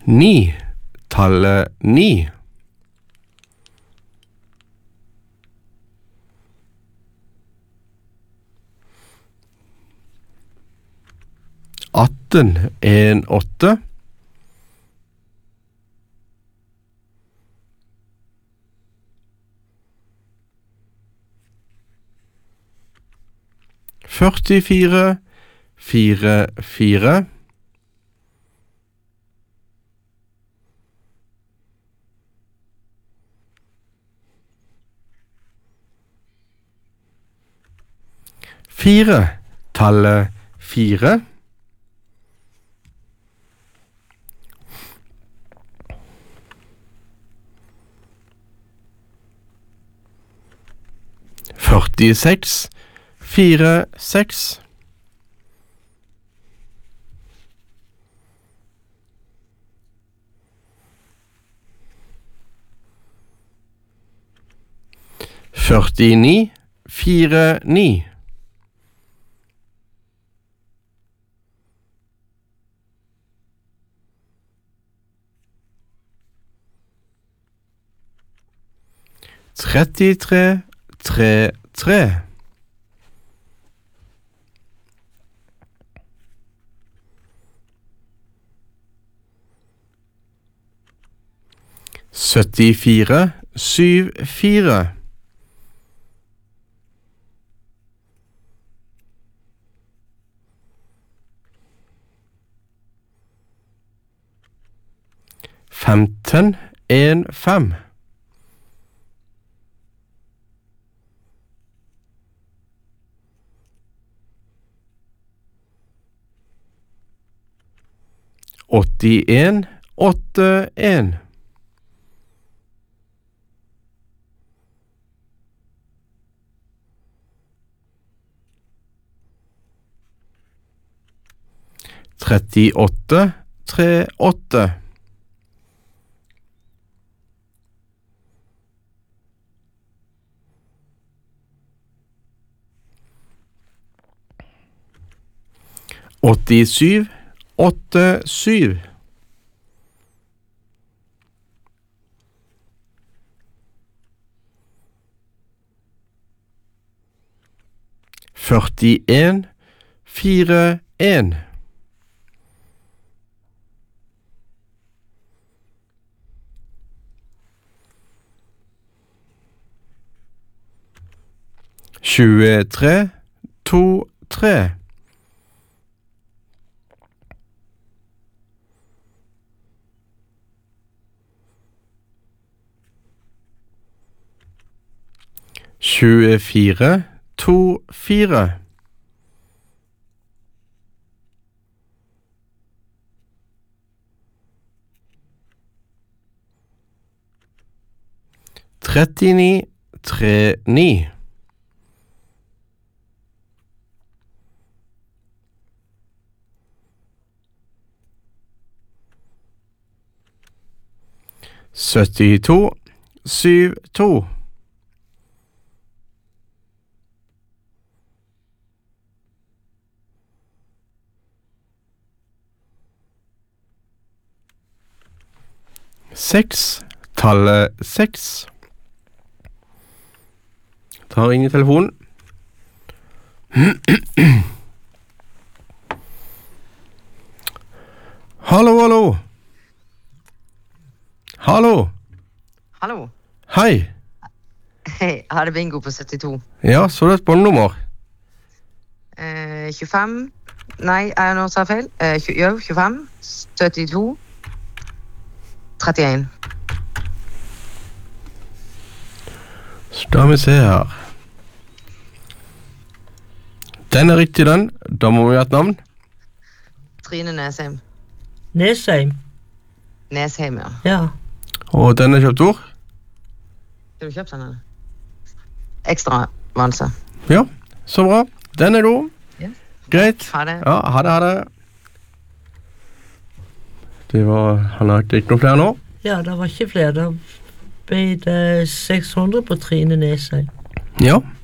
9. Tallet 9. 18. 1, 8. 44. 4, 4. 4. Tallet 4. 46. 4, 6. 49. 4, 9. 33. 3, 3. 74. 7, 4. 15. 1, 5. 81. 8, 1. 38. 3, 8. 87. 8, 7. 41. 4, 1. 23. 2, 3. 24. 2, 4. 39. 3, 9. 72. 7, 2. 6. Tallet 6. Tar inn i telefonen. Hallo, hallo. Hallo. Hallo. Hei. Hei, har det bingo på 72? Ja, så det et båndnummer. 25. Nei, nå sa jeg feil. 25, 72, 31. Skal vi se her. Den er riktig, den. Da må vi ha et navn. Trine Nesheim. Nesheim. Nesheim, ja. Ja. Og den er kjøpt hvor? Har du kjøpt den, eller? Ekstra vanse. Ja, så bra. Den er god. Ja. Greit. Ha det. Ja, ha det, ha det. Det var, han har ikke noen flere nå. Ja, det var ikke flere. Da ble det 600 på Trine Nesheim. Ja.